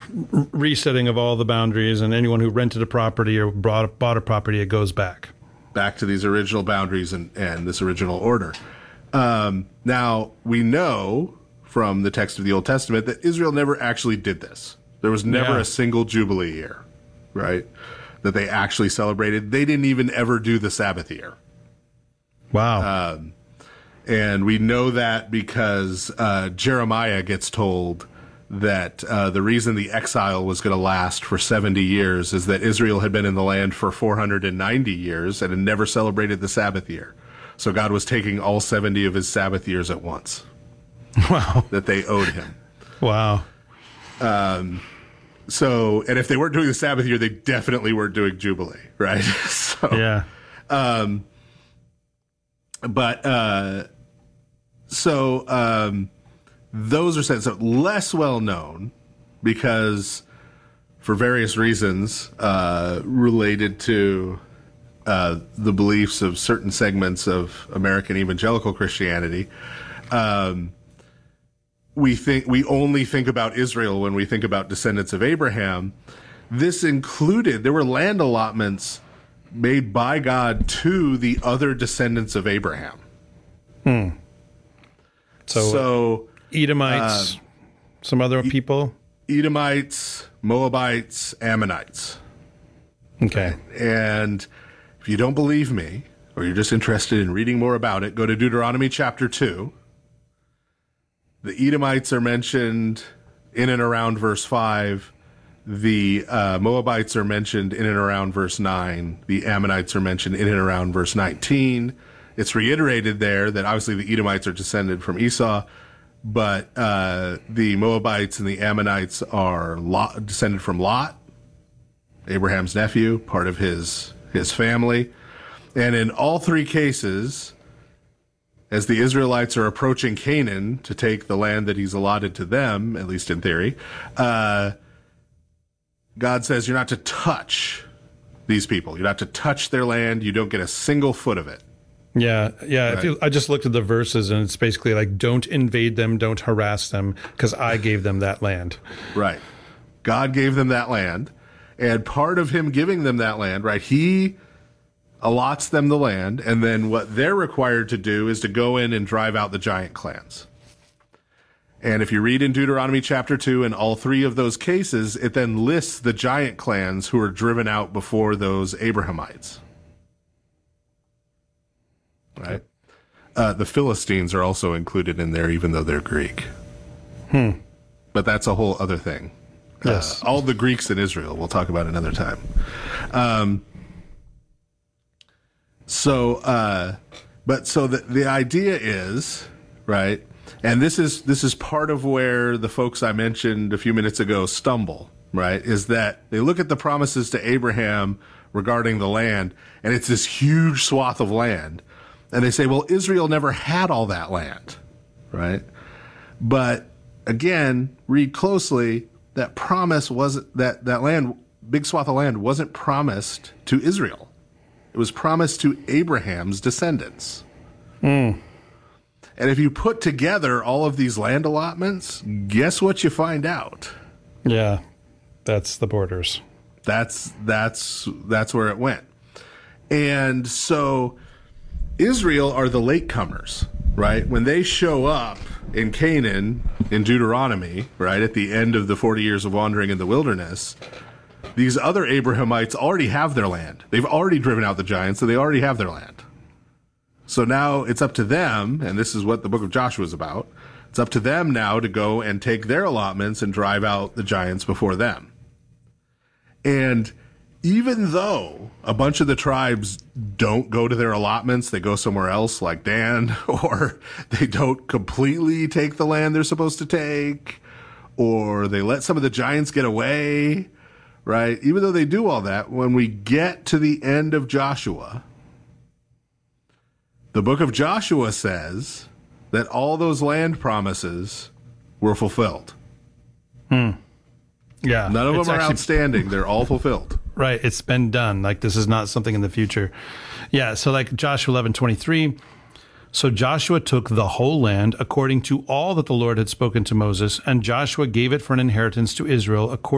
resetting of all the boundaries, and anyone who rented a property or bought a property, it goes back to these original boundaries and this original order. Now, we know from the text of the Old Testament that Israel never actually did this. There was never a single Jubilee year, right, that they actually celebrated. They didn't even ever do the Sabbath year. Wow. And we know that because Jeremiah gets told that the reason the exile was going to last for 70 years is that Israel had been in the land for 490 years and had never celebrated the Sabbath year. So God was taking all 70 of his Sabbath years at once. Wow. That they owed him. Wow. So, and if they weren't doing the Sabbath year, they definitely weren't doing Jubilee, right? So, yeah. Those are said. So less well known because for various reasons related to the beliefs of certain segments of American evangelical Christianity. We only think about Israel when we think about descendants of Abraham. This included, there were land allotments made by God to the other descendants of Abraham. So Edomites, some other people? Edomites, Moabites, Ammonites. Okay. And if you don't believe me, or you're just interested in reading more about it, go to Deuteronomy chapter 2. The Edomites are mentioned in and around verse 5. The Moabites are mentioned in and around verse 9. The Ammonites are mentioned in and around verse 19. It's reiterated there that obviously the Edomites are descended from Esau, but the Moabites and the Ammonites are descended from Lot, Abraham's nephew, part of his family. And in all three cases, as the Israelites are approaching Canaan to take the land that he's allotted to them, at least in theory, God says you're not to touch these people. You're not to touch their land. You don't get a single foot of it. Yeah. Right. I just looked at the verses, and it's basically like, don't invade them, don't harass them, because I gave them that land. Right. God gave them that land, and part of him giving them that land, right, he allots them the land, and then what they're required to do is to go in and drive out the giant clans. And if you read in Deuteronomy chapter 2, in all three of those cases, it then lists the giant clans who were driven out before those Abrahamites. Right? The Philistines are also included in there, even though they're Greek. But that's a whole other thing. Yes. All the Greeks in Israel, we'll talk about another time. So the idea is, right, and this is part of where the folks I mentioned a few minutes ago stumble, right, is that they look at the promises to Abraham regarding the land, and it's this huge swath of land. And they say, well, Israel never had all that land, right? But again, read closely, that promise wasn't, that land, big swath of land, wasn't promised to Israel. It was promised to Abraham's descendants. And if you put together all of these land allotments, guess what you find out? Yeah, that's the borders. That's where it went. And so Israel are the latecomers, right? When they show up in Canaan, in Deuteronomy, right, at the end of the 40 years of wandering in the wilderness, these other Abrahamites already have their land. They've already driven out the giants, so they already have their land. So now it's up to them, and this is what the book of Joshua is about, it's up to them now to go and take their allotments and drive out the giants before them. And even though a bunch of the tribes don't go to their allotments, they go somewhere else like Dan, or they don't completely take the land they're supposed to take, or they let some of the giants get away, right? Even though they do all that, when we get to the end of Joshua, the book of Joshua says that all those land promises were fulfilled. Yeah. None of them are outstanding. They're all fulfilled. Right. It's been done. Like, this is not something in the future. Yeah. So like Joshua 11:23. So Joshua took the whole land according to all that the Lord had spoken to Moses, and Joshua gave it for an inheritance to Israel according